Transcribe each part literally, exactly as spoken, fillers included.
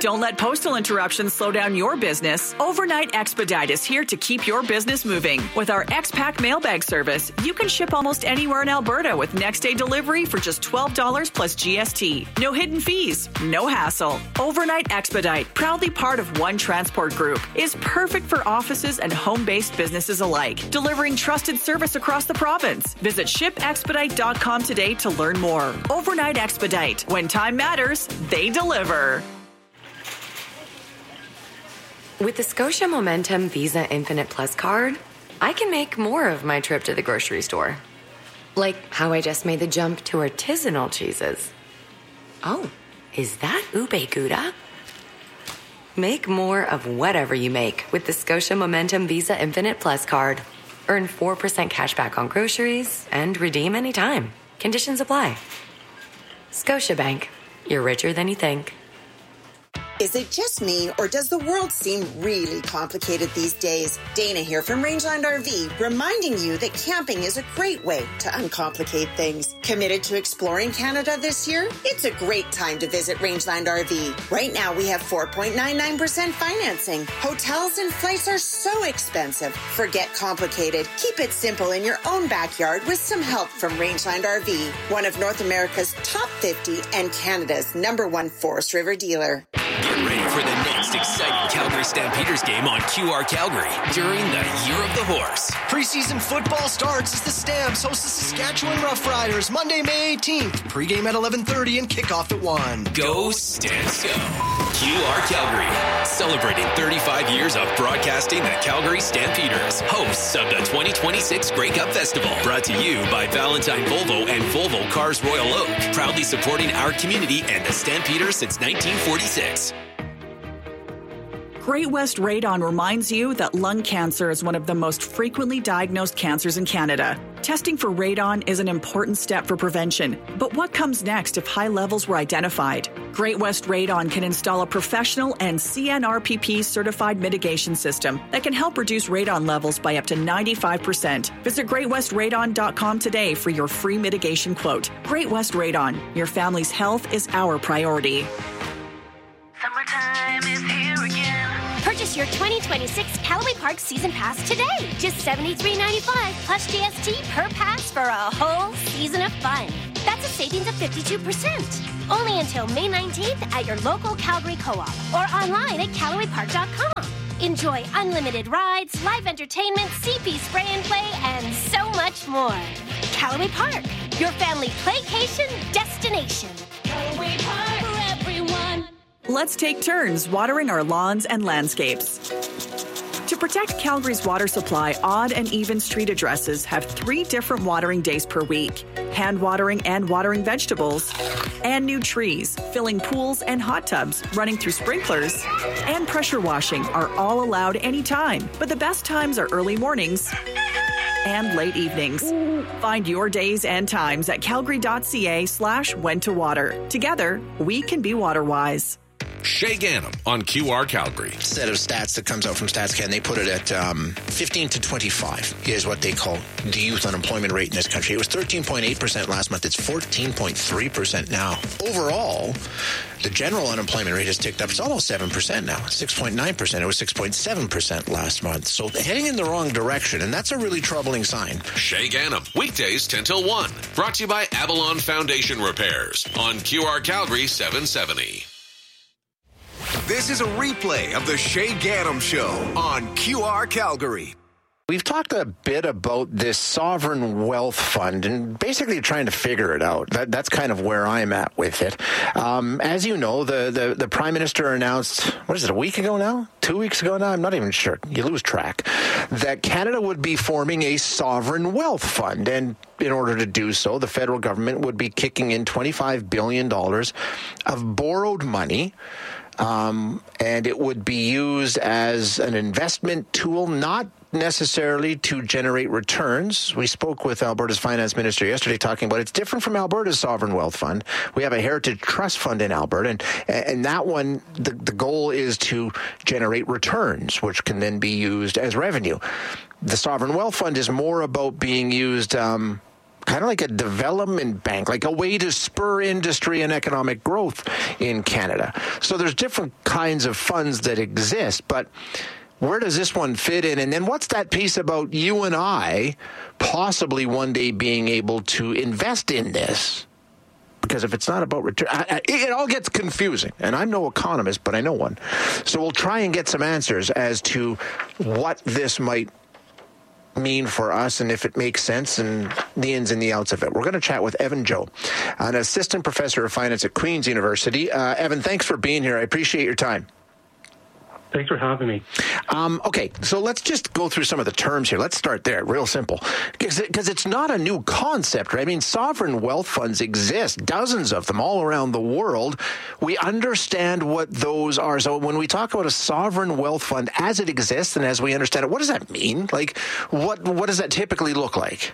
Don't let postal interruptions slow down your business. Overnight Expedite is here to keep your business moving. With our X-Pack mailbag service, you can ship almost anywhere in Alberta with next-day delivery for just twelve dollars plus G S T. No hidden fees, no hassle. Overnight Expedite, proudly part of One Transport Group, is perfect for offices and home-based businesses alike, delivering trusted service across the province. Visit ship expedite dot com today to learn more. Overnight Expedite. When time matters, they deliver. With the Scotia Momentum Visa Infinite Plus card, I can make more of my trip to the grocery store. Like how I just made the jump to artisanal cheeses. Oh, is that ube gouda? Make more of whatever you make with the Scotia Momentum Visa Infinite Plus card. Earn four percent cash back on groceries and redeem anytime. Conditions apply. Scotiabank. You're richer than you think. Is it just me, or does the world seem really complicated these days? Dana here from Rangeland R V, reminding you that camping is a great way to uncomplicate things. Committed to exploring Canada this year? It's a great time to visit Rangeland R V. Right now, we have four point nine nine percent financing. Hotels and flights are so expensive. Forget complicated. Keep it simple in your own backyard with some help from Rangeland R V, one of North America's top fifty and Canada's number one Forest River dealer. Get ready for the next exciting Calgary Stampeders game on Q R Calgary during the Year of the Horse. Preseason football starts as the Stamps host the Saskatchewan Roughriders Monday, May eighteenth. Pre-game at eleven thirty and kickoff at one. Go Stamps go. Q R Calgary, celebrating thirty-five years of broadcasting the Calgary Stampeders, hosts of the twenty twenty-six Grey Cup Festival. Brought to you by Valentine Volvo and Volvo Cars Royal Oak, proudly supporting our community and the Stampeders since nineteen forty-six. Great West Radon reminds you that lung cancer is one of the most frequently diagnosed cancers in Canada. Testing for radon is an important step for prevention. But what comes next if high levels were identified? Great West Radon can install a professional and C N R P P certified mitigation system that can help reduce radon levels by up to ninety-five percent. Visit great west radon dot com today for your free mitigation quote. Great West Radon. Your family's health is our priority. Summertime is here again. Purchase your twenty twenty-six Callaway Park Season Pass today. Just seventy-three ninety-five plus G S T per pass for a whole season of fun. That's a savings of fifty-two percent. Only until May nineteenth at your local Calgary Co-op or online at callaway park dot com. Enjoy unlimited rides, live entertainment, C P spray and play, and so much more. Callaway Park, your family playcation destination. Callaway Park for everyone. Let's take turns watering our lawns and landscapes. To protect Calgary's water supply, odd and even street addresses have three different watering days per week. Hand watering and watering vegetables, and new trees, filling pools and hot tubs, running through sprinklers, and pressure washing are all allowed anytime. But the best times are early mornings and late evenings. Find your days and times at calgary.ca slash when to water. Together, we can be water-wise. Shay Gannam on Q R Calgary. Set of stats that comes out from StatsCan, they put it at um, fifteen to twenty-five is what they call the youth unemployment rate in this country. It was thirteen point eight percent last month. It's fourteen point three percent now. Overall, the general unemployment rate has ticked up. It's almost seven percent now. six point nine percent. It was six point seven percent last month. So heading in the wrong direction, and that's a really troubling sign. Shay Gannam, weekdays ten till one. Brought to you by Avalon Foundation Repairs on Q R Calgary seven seventy. This is a replay of the Shay Gannam Show on Q R Calgary. We've talked a bit about this sovereign wealth fund and basically trying to figure it out. That, that's kind of where I'm at with it. Um, as you know, the, the, the Prime Minister announced, what is it, a week ago now? Two weeks ago now? I'm not even sure. You lose track. That Canada would be forming a sovereign wealth fund. And in order to do so, the federal government would be kicking in twenty-five billion dollars of borrowed money. Um, and it would be used as an investment tool, not necessarily to generate returns. We spoke with Alberta's finance minister yesterday talking about it's different from Alberta's sovereign wealth fund. We have a heritage trust fund in Alberta, and, and that one, the, the goal is to generate returns, which can then be used as revenue. The sovereign wealth fund is more about being used um, kind of like a development bank, like a way to spur industry and economic growth in Canada. So there's different kinds of funds that exist, but where does this one fit in? And then what's that piece about you and I possibly one day being able to invest in this? Because if it's not about return, I, I, it all gets confusing. And I'm no economist, but I know one. So we'll try and get some answers as to what this might mean for us and if it makes sense and the ins and the outs of it. We're going to chat with Evan Joh, an assistant professor of finance at Queen's University. Uh, Evan, thanks for being here. I appreciate your time. Thanks for having me. Um, okay, so let's just go through some of the terms here. Let's start there, real simple. Because it, it's not a new concept, right? I mean, sovereign wealth funds exist, dozens of them all around the world. We understand what those are. So when we talk about a sovereign wealth fund as it exists and as we understand it, what does that mean? Like, what what does that typically look like?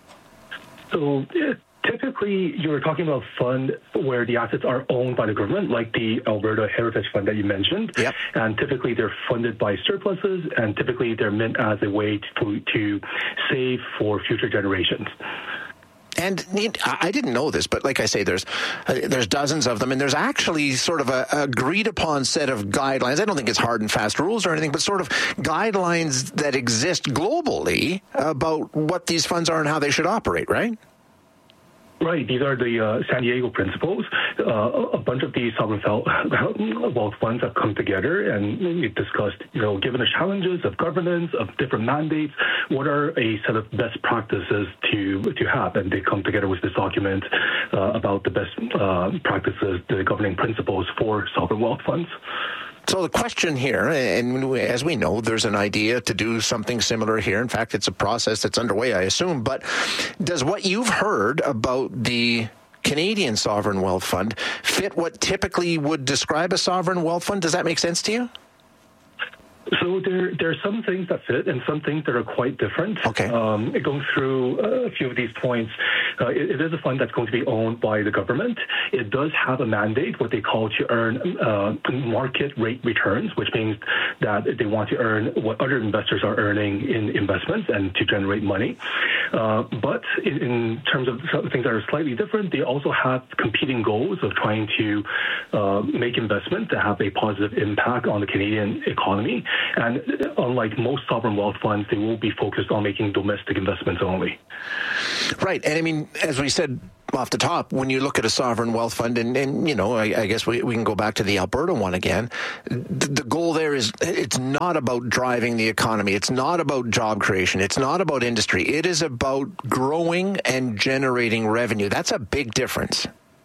So uh, typically, you're talking about a fund where the assets are owned by the government, like the Alberta Heritage Fund that you mentioned. Yep. And typically, they're funded by surpluses, and typically, they're meant as a way to, to save for future generations. And I didn't know this, but like I say, there's uh, there's dozens of them, and there's actually sort of a, a agreed upon set of guidelines. I don't think it's hard and fast rules or anything, but sort of guidelines that exist globally about what these funds are and how they should operate, right? Right. These are the uh, San Diego principles. Uh, a bunch of these sovereign wealth funds have come together, and we discussed, you know, given the challenges of governance, of different mandates, what are a set of best practices to to have? And they come together with this document uh, about the best uh, practices, the governing principles for sovereign wealth funds. So the question here, and as we know, there's an idea to do something similar here. In fact, it's a process that's underway, I assume. But does what you've heard about the Canadian Sovereign Wealth Fund fit what typically would describe a sovereign wealth fund? Does that make sense to you? So there, there are some things that fit and some things that are quite different. Okay. Um, going through a few of these points, uh, it, it is a fund that's going to be owned by the government. It does have a mandate, what they call to earn uh, market rate returns, which means that they want to earn what other investors are earning in investments and to generate money. Uh, but in, in terms of things that are slightly different, they also have competing goals of trying to uh, make investments that have a positive impact on the Canadian economy. And unlike most sovereign wealth funds, they will be focused on making domestic investments only. Right. And I mean, as we said off the top, when you look at a sovereign wealth fund, and, and you know, I, I guess we, we can go back to the Alberta one again, the, the goal there is it's not about driving the economy. It's not about job creation. It's not about industry. It is about growing and generating revenue. That's a big difference.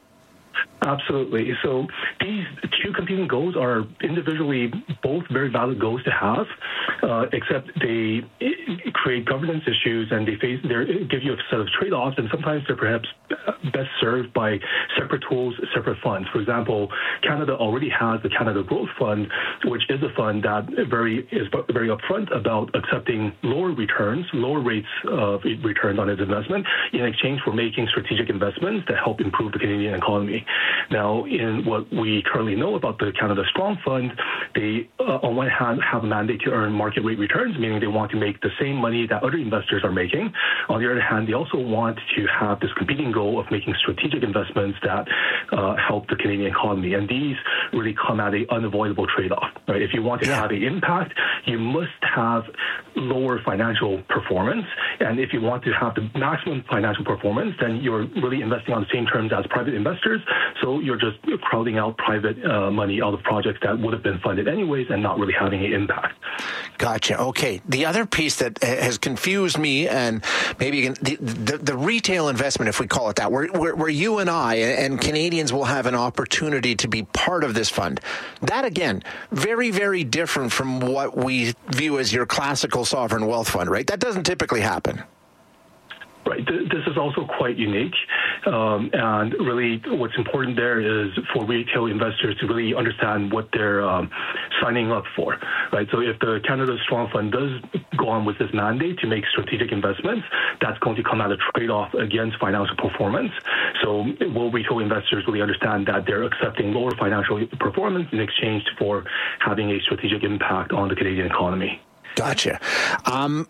Absolutely. So these two competing goals are individually both very valid goals to have, uh, except they create governance issues and they face they give you a set of trade-offs, and sometimes they're perhaps best served by separate tools, separate funds. For example, Canada already has the Canada Growth Fund, which is a fund that very is very upfront about accepting lower returns, lower rates of returns on its investment in exchange for making strategic investments that help improve the Canadian economy. Now, in what we currently know about the Canada Strong Fund, they, uh, on one hand, have a mandate to earn market rate returns, meaning they want to make the same money that other investors are making. On the other hand, they also want to have this competing goal of making strategic investments that uh, help the Canadian economy. And these really come at an unavoidable trade-off. Right? If you want to have an impact, you must have lower financial performance. And if you want to have the maximum financial performance, then you're really investing on the same terms as private investors. So you're just crowding out private uh, money out of projects that would have been funded anyways and not really having an impact. Gotcha. Okay. The other piece that has confused me, and maybe you can, the, the, the retail investment, if we call it that, where, where, where you and I and Canadians will have an opportunity to be part of this fund. That, again, very, very different from what we view as your classical sovereign wealth fund, right? That doesn't typically happen. Right. This is also quite unique. Um, and really what's important there is for retail investors to really understand what they're um, signing up for. Right. So if the Canada Strong Fund does go on with this mandate to make strategic investments, that's going to come at a trade-off against financial performance. So will retail investors really understand that they're accepting lower financial performance in exchange for having a strategic impact on the Canadian economy? Gotcha. Um,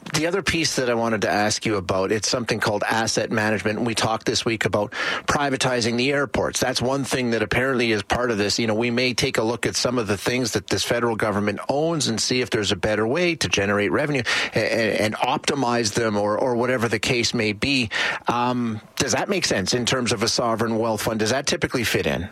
the other piece that I wanted to ask you about, it's something called asset management. And we talked this week about privatizing the airports. That's one thing that apparently is part of this. You know, we may take a look at some of the things that this federal government owns and see if there's a better way to generate revenue and, and optimize them, or, or whatever the case may be. Um, does that make sense in terms of a sovereign wealth fund? Does that typically fit in?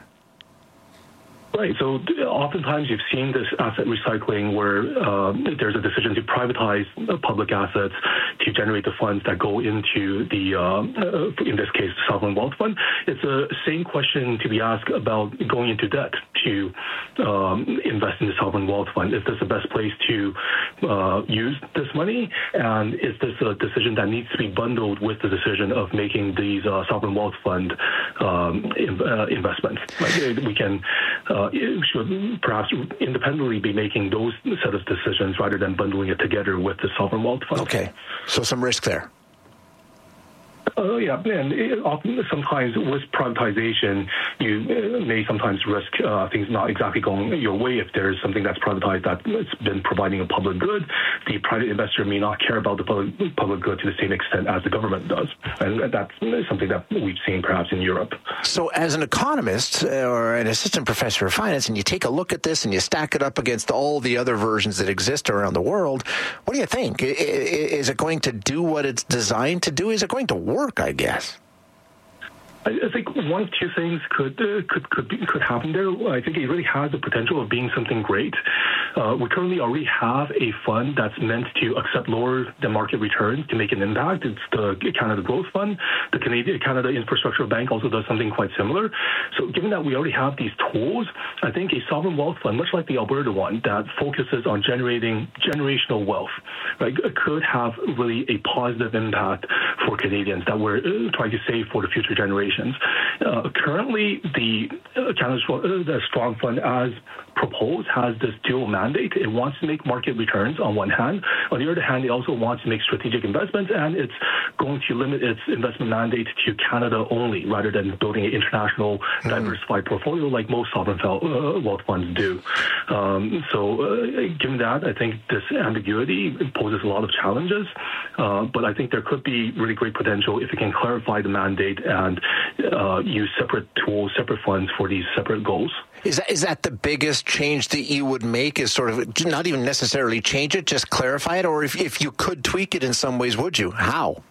Right. So oftentimes you've seen this asset recycling where um, there's a decision to privatize public assets to generate the funds that go into the, uh, uh, in this case, the sovereign wealth fund. It's the same question to be asked about going into debt to um, invest in the sovereign wealth fund. Is this the best place to uh, use this money? And is this a decision that needs to be bundled with the decision of making these uh, sovereign wealth fund um, in, uh, investments? Like we can uh, should perhaps independently be making those set of decisions rather than bundling it together with the sovereign wealth fund. Okay, so some risk there. Uh, yeah, and it, often, sometimes with privatization, you uh, may sometimes risk uh, things not exactly going your way. If there's something that's privatized that's been providing a public good, the private investor may not care about the public, public good to the same extent as the government does. And that's something that we've seen perhaps in Europe. So as an economist or an assistant professor of finance, and you take a look at this and you stack it up against all the other versions that exist around the world, what do you think? Is it going to do what it's designed to do? Is it going to work? I guess. I think one of two things could uh, could could be, could happen there. I think it really has the potential of being something great. Uh, we currently already have a fund that's meant to accept lower than market returns to make an impact. It's the Canada Growth Fund. The Canadian Canada Infrastructure Bank also does something quite similar. So given that we already have these tools, I think a sovereign wealth fund, much like the Alberta one, that focuses on generating generational wealth, right, could have really a positive impact for Canadians that we're uh, trying to save for the future generations. Uh, currently, the uh, Canada uh, the Strong Fund, as proposed, has this dual mandate. It wants to make market returns on one hand. On the other hand, it also wants to make strategic investments, and it's going to limit its investment mandate to Canada only, rather than building an international mm. diversified portfolio like most sovereign uh, wealth funds do. Um, so, uh, given that, I think this ambiguity poses a lot of challenges, uh, but I think there could be really great potential if it can clarify the mandate and uh, use separate tools, separate funds for these separate goals. Is that, is that the biggest change that you would make, is sort of not even necessarily change it, just clarify it? Or if, if you could tweak it in some ways, would you? How?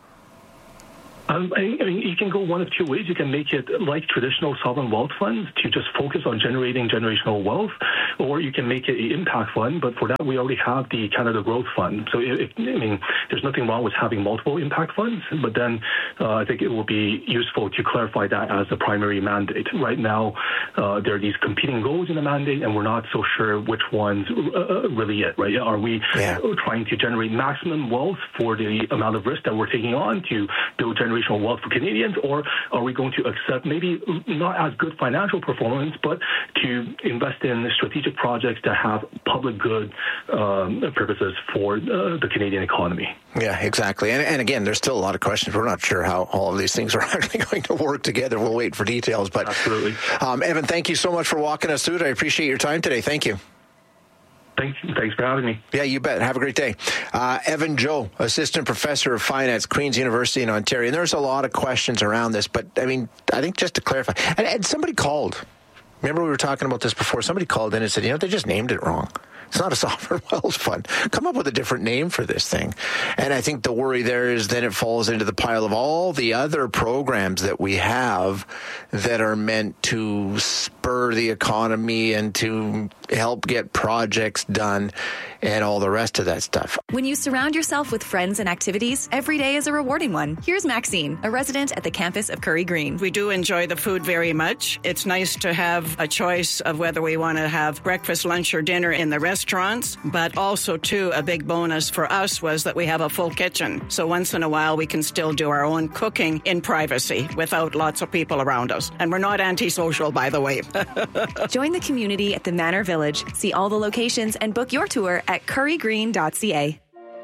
Um, I mean, you can go one of two ways. You can make it like traditional sovereign wealth funds to just focus on generating generational wealth, or you can make it an impact fund. But for that, we already have the Canada Growth Fund. So, if, I mean, there's nothing wrong with having multiple impact funds, but then uh, I think it will be useful to clarify that as the primary mandate. Right now, uh, there are these competing goals in the mandate, and we're not so sure which one's uh, really it, right? Are we yeah. trying to generate maximum wealth for the amount of risk that we're taking on to build generational wealth for Canadians, or are we going to accept maybe not as good financial performance, but to invest in strategic projects that have public good um, purposes for uh, the Canadian economy? Yeah, exactly. And, and again, there's still a lot of questions. We're not sure how all of these things are actually going to work together. We'll wait for details. But absolutely, um, Evan, thank you so much for walking us through it. I appreciate your time today. Thank you. Thanks, thanks for having me. Yeah, you bet. Have a great day. Uh, Evan Joe, Assistant Professor of Finance, Queen's University in Ontario. And there's a lot of questions around this, but I mean, I think just to clarify, and, and somebody called. Remember we were talking about this before? Somebody called in and said, you know, they just named it wrong. It's not a sovereign wealth fund. Come up with a different name for this thing. And I think the worry there is then it falls into the pile of all the other programs that we have that are meant to spur the economy and to help get projects done and all the rest of that stuff. When you surround yourself with friends and activities, every day is a rewarding one. Here's Maxine, a resident at the campus of Curry Green. We do enjoy the food very much. It's nice to have a choice of whether we want to have breakfast, lunch, or dinner in the restaurants, but also, too, a big bonus for us was that we have a full kitchen. So once in a while, we can still do our own cooking in privacy without lots of people around us. And we're not antisocial, by the way. Join the community at the Manor Village. See all the locations and book your tour at curry green dot c a.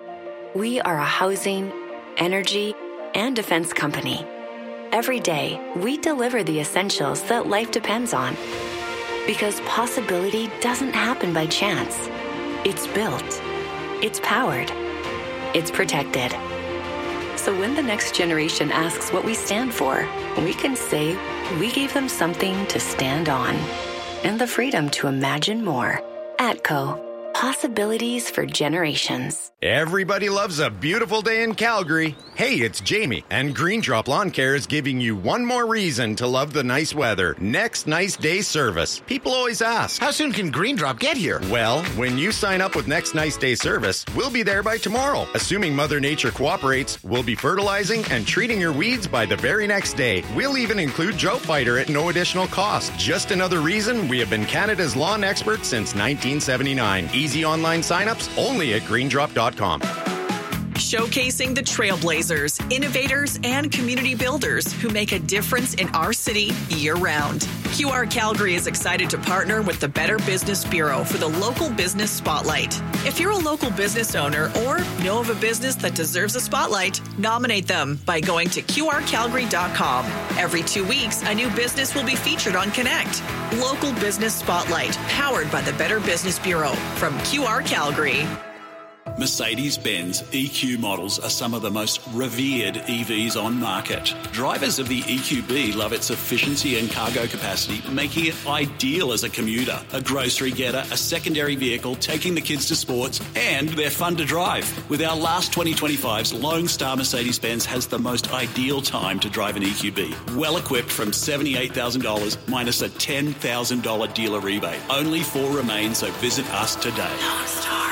We are a housing, energy, and defense company. Every day, we deliver the essentials that life depends on. Because possibility doesn't happen by chance. It's built. It's powered. it's protected. So when the next generation asks what we stand for, we can say we gave them something to stand on and the freedom to imagine more. ATCO. Possibilities for generations. Everybody loves a beautiful day in Calgary. Hey, it's Jamie, and Green Drop Lawn Care is giving you one more reason to love the nice weather. Next Nice Day service. People always ask, how soon can Green Drop get here? Well, when you sign up with Next Nice Day service, we'll be there by tomorrow. Assuming Mother Nature cooperates, we'll be fertilizing and treating your weeds by the very next day. We'll even include Drought Fighter at no additional cost. Just another reason we have been Canada's lawn experts since nineteen seventy-nine. Easy online signups only at green drop dot com. Showcasing the trailblazers, innovators, and community builders who make a difference in our city year-round. Q R Calgary is excited to partner with the Better Business Bureau for the Local Business Spotlight. If you're a local business owner or know of a business that deserves a spotlight, nominate them by going to Q R calgary dot com. Every two weeks, a new business will be featured on Connect. Local Business Spotlight, powered by the Better Business Bureau from Q R Calgary. Mercedes-Benz E Q models are some of the most revered E Vs on market. Drivers of the E Q B love its efficiency and cargo capacity, making it ideal as a commuter, a grocery getter, a secondary vehicle, taking the kids to sports, and they're fun to drive. With our last twenty twenty-fives, Lone Star Mercedes-Benz has the most ideal time to drive an E Q B. Well equipped from seventy-eight thousand dollars minus a ten thousand dollars dealer rebate. Only four remain, so visit us today. Lone Star.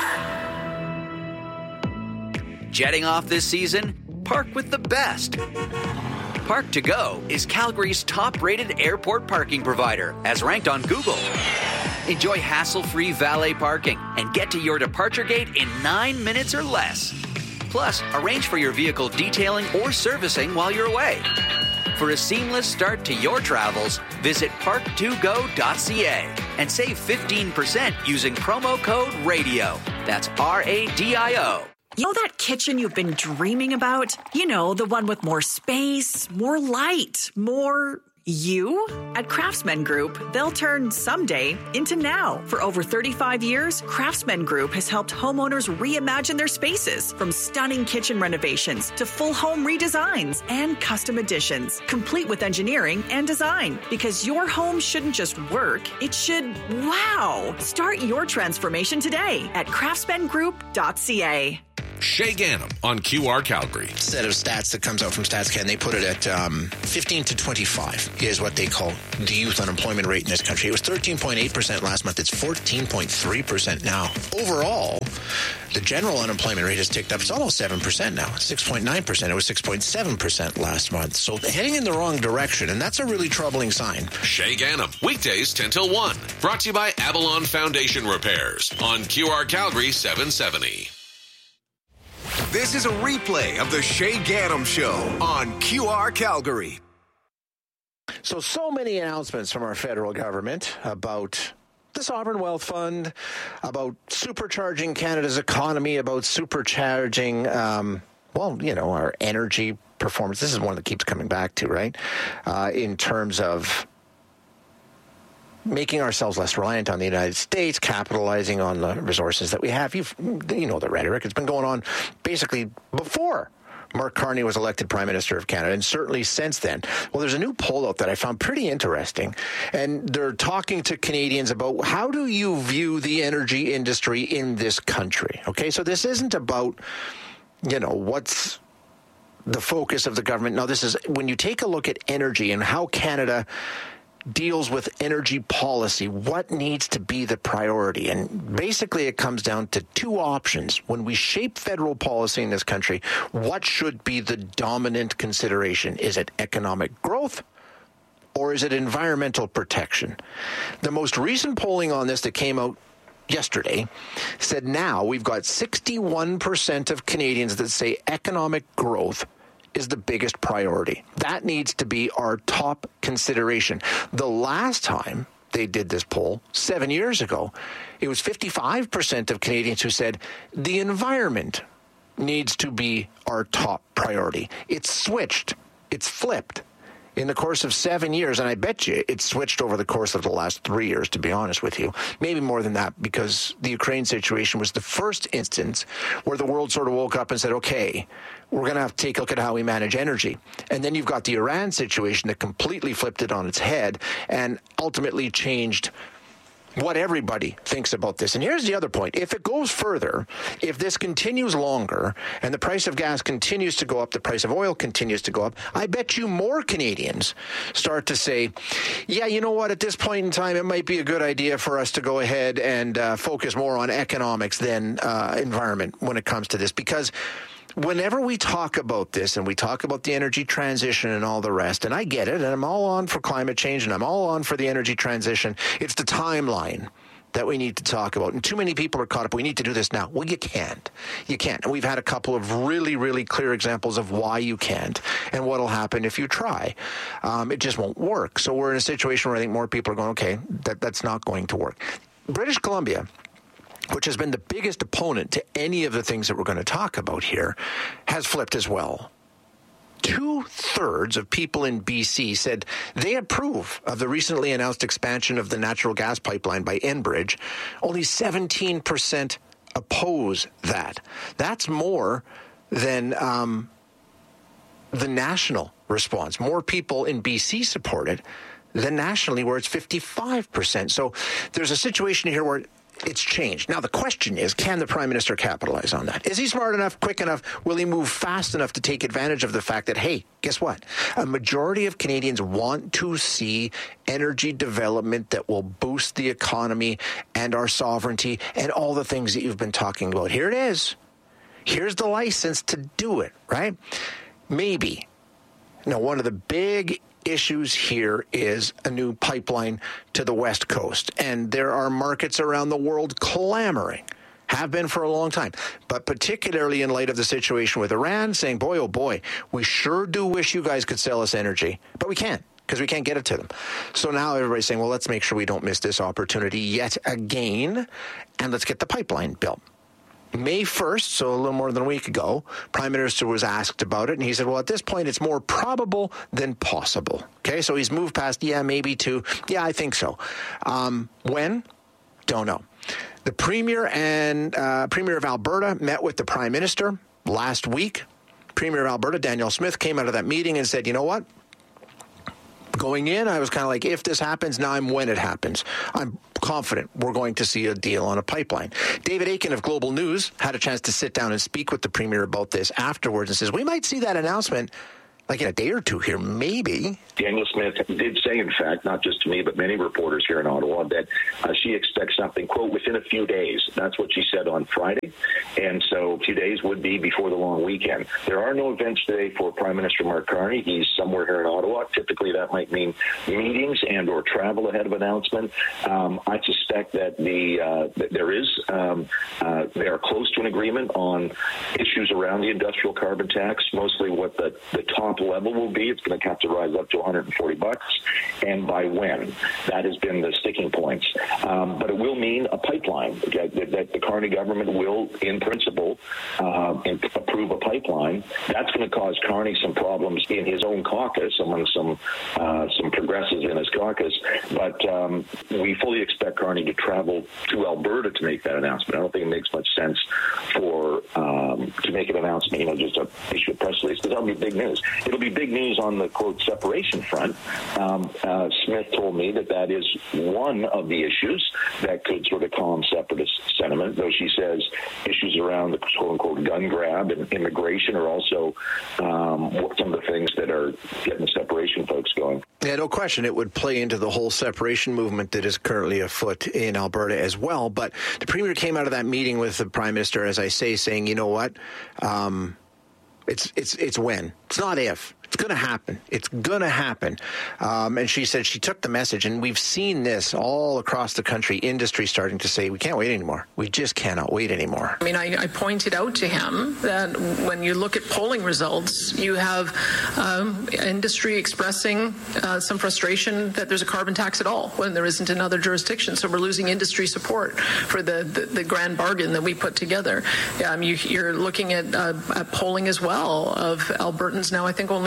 Jetting off this season? Park with the best. Park to Go is Calgary's top-rated airport parking provider, as ranked on Google. Enjoy hassle-free valet parking and get to your departure gate in nine minutes or less. Plus, arrange for your vehicle detailing or servicing while you're away. For a seamless start to your travels, visit park to go dot c a and save fifteen percent using promo code RADIO. That's R A D I O. You know that kitchen you've been dreaming about? You know, the one with more space, more light, more you? At Craftsman Group, they'll turn someday into now. For over thirty-five years, Craftsman Group has helped homeowners reimagine their spaces, from stunning kitchen renovations to full home redesigns and custom additions, complete with engineering and design. Because your home shouldn't just work, it should wow. Start your transformation today at craftsman group dot c a. Shay Ganem on Q R Calgary. Set of stats that comes out from StatsCan, they put it at um, fifteen to twenty-five is what they call the youth unemployment rate in this country. It was thirteen point eight percent last month. It's fourteen point three percent now. Overall, the general unemployment rate has ticked up. It's almost seven percent now. It's six point nine percent. It was six point seven percent last month. So heading in the wrong direction, and that's a really troubling sign. Shay Ganem, weekdays ten till one. Brought to you by Avalon Foundation Repairs on Q R Calgary seven seventy. This is a replay of the Shay Ganem Show on Q R Calgary. So, so many announcements from our federal government about the Sovereign Wealth Fund, about supercharging Canada's economy, about supercharging, um, well, you know, our energy performance. This is one that keeps coming back to, right? Uh, in terms of making ourselves less reliant on the United States, capitalizing on the resources that we have. You've, you know the rhetoric. It's been going on basically before Mark Carney was elected Prime Minister of Canada, and certainly since then. Well, there's a new poll out that I found pretty interesting, and they're talking to Canadians about how do you view the energy industry in this country? Okay, so this isn't about, you know, what's the focus of the government. No, this is when you take a look at energy and how Canada deals with energy policy, what needs to be the priority? And basically it comes down to two options. When we shape federal policy in this country, what should be the dominant consideration? Is it economic growth or is it environmental protection? The most recent polling on this that came out yesterday said now we've got sixty-one percent of Canadians that say economic growth is the biggest priority. That needs to be our top consideration. The last time they did this poll, seven years ago, it was fifty-five percent of Canadians who said the environment needs to be our top priority. It's switched. It's flipped. in the course of seven years, and I bet you it switched over the course of the last three years, to be honest with you. Maybe more than that, because the Ukraine situation was the first instance where the world sort of woke up and said, okay, we're going to have to take a look at how we manage energy. And then you've got the Iran situation that completely flipped it on its head and ultimately changed what everybody thinks about this. And here's the other point. If it goes further, if this continues longer and the price of gas continues to go up, the price of oil continues to go up, I bet you more Canadians start to say, yeah, you know what, at this point in time, it might be a good idea for us to go ahead and uh, focus more on economics than uh, environment when it comes to this. Because whenever we talk about this and we talk about the energy transition and all the rest, and I get it, and I'm all on for climate change and I'm all on for the energy transition, it's the timeline that we need to talk about. And too many people are caught up. We need to do this now. Well, you can't. You can't. And we've had a couple of really, really clear examples of why you can't and what will happen if you try. Um, it just won't work. So we're in a situation where I think more people are going, okay, that, that's not going to work. British Columbia, which has been the biggest opponent to any of the things that we're going to talk about here, has flipped as well. Two-thirds of people in B C said they approve of the recently announced expansion of the natural gas pipeline by Enbridge. Only seventeen percent oppose that. That's more than um, the national response. More people in B C support it than nationally, where it's fifty-five percent. So there's a situation here where it's changed. Now, the question is, can the Prime Minister capitalize on that? Is he smart enough, quick enough? Will he move fast enough to take advantage of the fact that, hey, guess what? A majority of Canadians want to see energy development that will boost the economy and our sovereignty and all the things that you've been talking about. Here it is. Here's the license to do it, right? Maybe. Now, one of the big issues here is a new pipeline to the West Coast. And there are markets around the world clamoring, have been for a long time, but particularly in light of the situation with Iran, saying, boy, oh boy, we sure do wish you guys could sell us energy, but we can't, because we can't get it to them. So now everybody's saying, well, let's make sure we don't miss this opportunity yet again, and let's get the pipeline built. May first, so a little more than a week ago, Prime Minister was asked about it, and he said, well, at this point, it's more probable than possible. Okay, so he's moved past, yeah, maybe to, yeah, I think so. Um, when? Don't know. The Premier and uh, Premier of Alberta met with the Prime Minister last week. Premier of Alberta, Danielle Smith, came out of that meeting and said, you know what? Going in, I was kind of like, if this happens, now I'm when it happens. I'm confident we're going to see a deal on a pipeline. David Akin of Global News had a chance to sit down and speak with the Premier about this afterwards and says, we might see that announcement like in a day or two here, maybe. Danielle Smith did say, in fact, not just to me, but many reporters here in Ottawa, that uh, she expects something, quote, within a few days. That's what she said on Friday. And so a few days would be before the long weekend. There are no events today for Prime Minister Mark Carney. He's somewhere here in Ottawa. Typically, that might mean meetings and or travel ahead of announcement. Um, I suspect that the uh, that there is, um, uh, they are close to an agreement on issues around the industrial carbon tax, mostly what the, the top level will be. It's going to have to rise up to one hundred forty bucks, and by when. That has been the sticking points. Um, but it will mean a pipeline that, that the Carney government will, in principle, uh, approve a pipeline. That's going to cause Carney some problems in his own caucus, among some uh, some progressives in his caucus. But um, we fully expect Carney to travel to Alberta to make that announcement. I don't think it makes much sense for um, to make an announcement, you know, just a issue a press release, because that'll be big news. It'll be big news on the, quote, separation front. Um, uh, Smith told me that that is one of the issues that could sort of calm separatist sentiment, though she says issues around the, quote, unquote, gun grab and immigration are also um, some of the things that are getting the separation folks going. Yeah, no question. It would play into the whole separation movement that is currently afoot in Alberta as well. But the Premier came out of that meeting with the Prime Minister, as I say, saying, you know what, um, It's it's it's when. It's not if. It's going to happen. It's going to happen. Um, and she said she took the message, and we've seen this all across the country, industry starting to say, we can't wait anymore. We just cannot wait anymore. I mean, I, I pointed out to him that when you look at polling results, you have um, industry expressing uh, some frustration that there's a carbon tax at all when there isn't another jurisdiction. So we're losing industry support for the, the, the grand bargain that we put together. Um, you, you're looking at, uh, at polling as well of Albertans now, I think only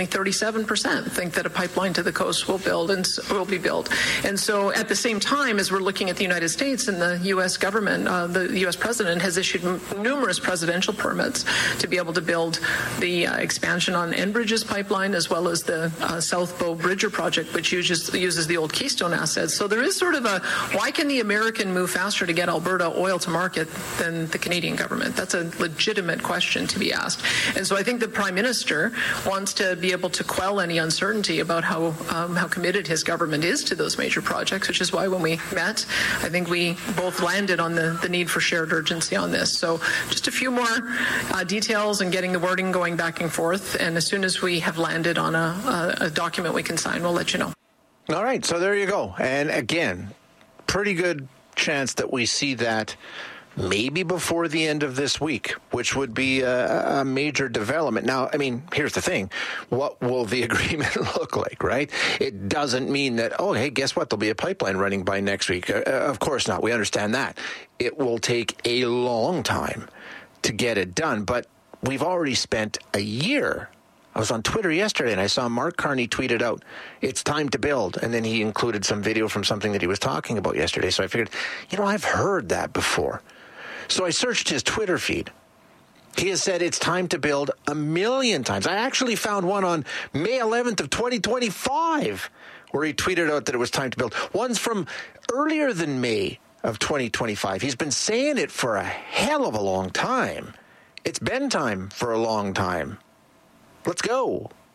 thirty-seven percent think that a pipeline to the coast will build and will be built. And so at the same time, as we're looking at the United States and the U S government, uh, the U S president has issued m- numerous presidential permits to be able to build the uh, expansion on Enbridge's pipeline, as well as the uh, South Bow Bridger project, which uses, uses the old Keystone assets. So there is sort of a, why can the American move faster to get Alberta oil to market than the Canadian government? That's a legitimate question to be asked. And so I think the Prime Minister wants to be able to quell any uncertainty about how um, how committed his government is to those major projects, which is why when we met, I think we both landed on the, the need for shared urgency on this. So just a few more uh, details and getting the wording going back and forth. And as soon as we have landed on a, a, a document we can sign, we'll let you know. All right. So there you go. And again, pretty good chance that we see that maybe before the end of this week, which would be a, a major development. Now, I mean, here's the thing. What will the agreement look like, right? It doesn't mean that, oh, hey, guess what? There'll be a pipeline running by next week. Uh, of course not. We understand that. It will take a long time to get it done. But we've already spent a year. I was on Twitter yesterday and I saw Mark Carney tweeted out, it's time to build. And then he included some video from something that he was talking about yesterday. So I figured, you know, I've heard that before. So I searched his Twitter feed. He has said it's time to build a million times. I actually found one on May eleventh of twenty twenty-five where he tweeted out that it was time to build. One's from earlier than May of twenty twenty-five. He's been saying it for a hell of a long time. It's been time for a long time. Let's go.